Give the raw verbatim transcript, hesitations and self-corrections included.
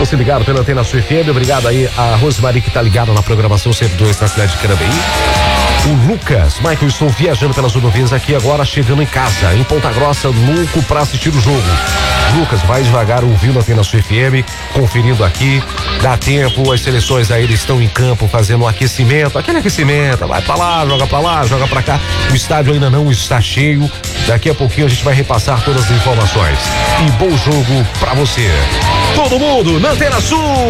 Você ligado pela Antena Sul F M, obrigado aí a Rosemary que tá ligada na programação cento e dois na cidade de Carambeí. O Lucas, Michael, estou viajando pelas rodovias aqui agora, chegando em casa, em Ponta Grossa, louco pra assistir o jogo. Lucas, vai devagar ouvindo a Antena Sul F M, conferindo aqui, dá tempo, as seleções aí estão em campo fazendo um aquecimento, aquele aquecimento, vai pra lá, joga pra lá, joga pra cá, o estádio ainda não está cheio, daqui a pouquinho a gente vai repassar todas as informações. E bom jogo pra você. Todo mundo na Antena Sul!